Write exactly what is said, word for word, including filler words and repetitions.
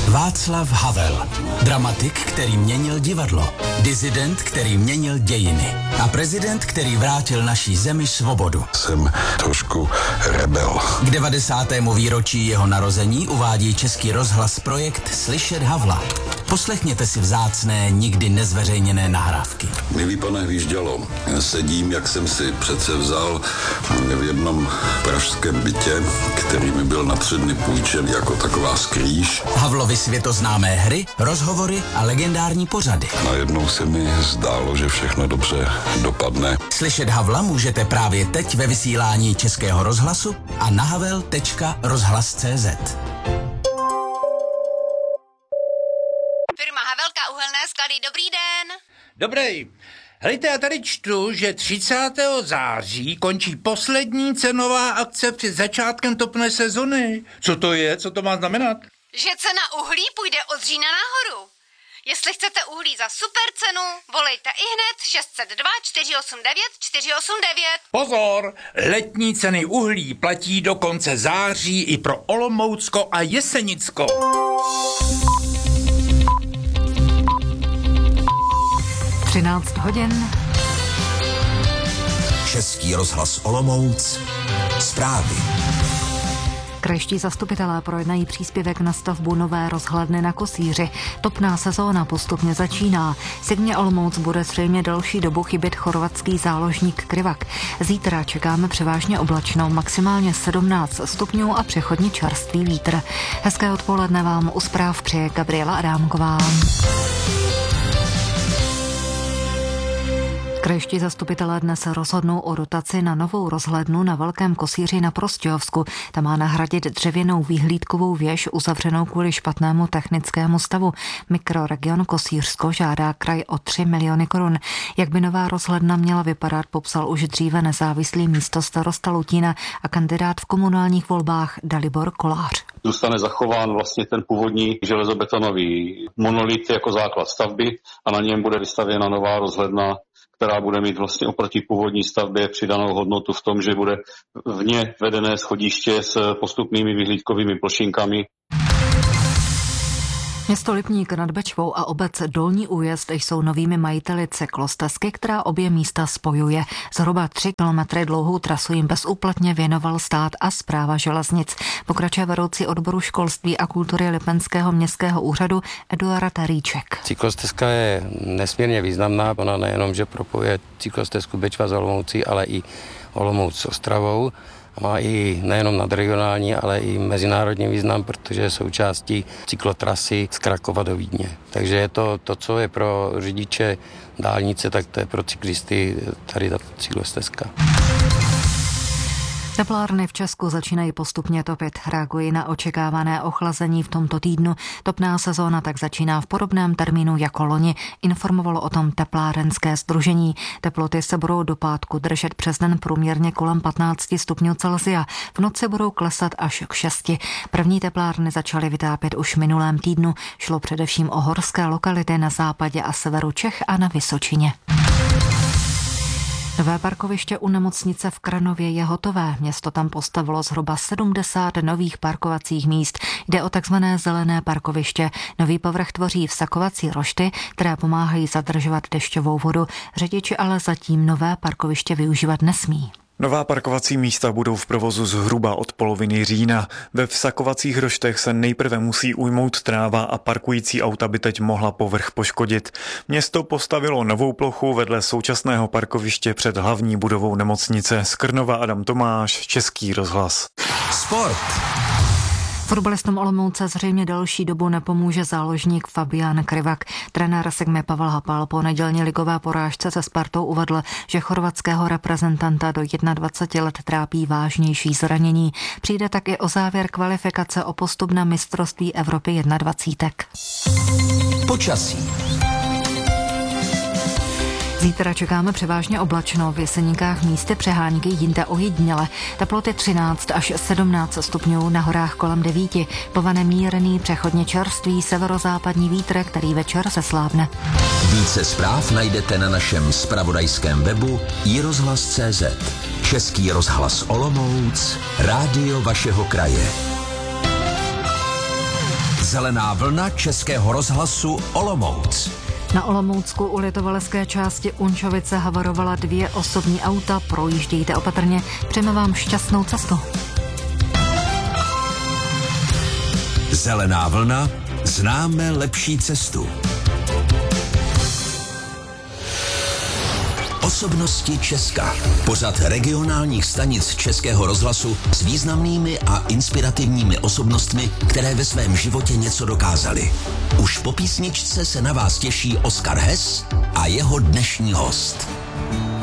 Václav Havel. Dramatik, který měnil divadlo. Disident, který měnil dějiny. A prezident, který vrátil naší zemi svobodu. Jsem trošku rebel. K devadesátému výročí jeho narození uvádí Český rozhlas projekt Slyšet Havla. Poslechněte si vzácné, nikdy nezveřejněné nahrávky. Milý pane Hvíždělo, sedím, jak jsem si přece vzal v jednom pražském bytě, který mi byl na tři dny půjčen jako taková skrýš. Havlovy světoznámé hry, rozhovory a legendární pořady. Najednou se mi zdálo, že všechno dobře dopadne. Slyšet Havla můžete právě teď ve vysílání Českého rozhlasu a na havel tečka rozhlas tečka cé zet. Firma Havelka uhelné sklady, dobrý den. Dobrý. Hejte, já tady čtu, že třicátého září končí poslední cenová akce před začátkem topné sezony. Co to je? Co to má znamenat? Že cena uhlí půjde od října nahoru. Jestli chcete uhlí za super cenu, volejte ihned šest set dva čtyři osm devět čtyři osm devět. Pozor! Letní ceny uhlí platí do konce září i pro Olomoucko a Jesenicko. třináct hodin. Český rozhlas Olomouc. Zprávy. Krajští zastupitelé projednají příspěvek na stavbu nové rozhledny na Kosíři. Topná sezóna postupně začíná. Signě Olomouc bude zřejmě delší dobu chybět chorvatský záložník Krivak. Zítra čekáme převážně oblačno, maximálně sedmnáct stupňů a přechodně čerstvý vítr. Hezké odpoledne vám u zpráv přeje Gabriela Adámková. Krajští zastupitelé dnes rozhodnou o dotaci na novou rozhlednu na Velkém Kosíři na Prostějovsku. Ta má nahradit dřevěnou výhlídkovou věž uzavřenou kvůli špatnému technickému stavu. Mikroregion Kosířsko žádá kraj o tři miliony korun. Jak by nová rozhledna měla vypadat, popsal už dříve nezávislý místostarosta Lutína a kandidát v komunálních volbách Dalibor Kolář. Zůstane zachován vlastně ten původní železobetonový monolit jako základ stavby a na něm bude vystavěna nová rozhledna, která bude mít vlastně oproti původní stavbě přidanou hodnotu v tom, že bude vně vedené schodiště s postupnými vyhlídkovými plošinkami. Město Lipník nad Bečvou a obec Dolní Újezd jsou novými majiteli cyklostezky, která obě místa spojuje. Zhruba tři kilometry dlouhou trasu jim bezúplatně věnoval stát a správa železnic. Pokračuje vedoucí odboru školství a kultury Lipenského městského úřadu Eduard Taríček. Cyklostezka je nesmírně významná. Ona nejenom, že propojuje cyklostezku Bečva s Olomoucí, ale i Olomouc s Ostravou. Má i nejenom nadregionální, ale i mezinárodní význam, protože je součástí cyklotrasy z Krakova do Vídně. Takže je to, to, co je pro řidiče dálnice, tak to je pro cyklisty tady ta cyklostezka. Teplárny v Česku začínají postupně topit. Reagují na očekávané ochlazení v tomto týdnu. Topná sezóna tak začíná v podobném termínu jako loni, informovalo o tom teplárenské sdružení. Teploty se budou do pátku držet přes den průměrně kolem patnáct stupňů Celsia. V noci budou klesat až k šesti. První teplárny začaly vytápět už v minulém týdnu. Šlo především o horské lokality na západě a severu Čech a na Vysočině. Nové parkoviště u nemocnice v Kranově je hotové. Město tam postavilo zhruba sedmdesát nových parkovacích míst. Jde o takzvané zelené parkoviště. Nový povrch tvoří vsakovací rošty, které pomáhají zadržovat dešťovou vodu. Řidiči ale zatím nové parkoviště využívat nesmí. Nová parkovací místa budou v provozu zhruba od poloviny října. Ve vsakovacích roštech se nejprve musí ujmout tráva a parkující auta by teď mohla povrch poškodit. Město postavilo novou plochu vedle současného parkoviště před hlavní budovou nemocnice. Z Krnova Adam Tomáš, Český rozhlas. Sport. Fotbalistům Olomouce zřejmě další dobu nepomůže záložník Fabián Krivak. Trenér Sigmy Pavel Hapal po nedělní ligové porážce se Spartou uvedl, že chorvatského reprezentanta do dvaceti jedna let trápí vážnější zranění. Přijde tak i o závěr kvalifikace o postup na mistrovství Evropy dvacet jedna. Počasí. Zítra čekáme převážně oblačno, v Jeseníkách místy přehánky, jinde ojediněle. Teploty třináct až sedmnáct stupňů, na horách kolem devíti. Povane mírný, přechodně čerstvý severozápadní vítr, který večer se slábne. Více zpráv najdete na našem zpravodajském webu i rozhlas tečka cé zet. Český rozhlas Olomouc, rádio vašeho kraje. Zelená vlna Českého rozhlasu Olomouc. Na Olomoucku u litovalské části Unčovice havarovala dvě osobní auta, projíždějte opatrně, přejeme vám šťastnou cestu. Zelená vlna, známe lepší cestu. Osobnosti Česka. Pořad regionálních stanic Českého rozhlasu s významnými a inspirativními osobnostmi, které ve svém životě něco dokázaly. Už po písničce se na vás těší Oskar Hess a jeho dnešní host.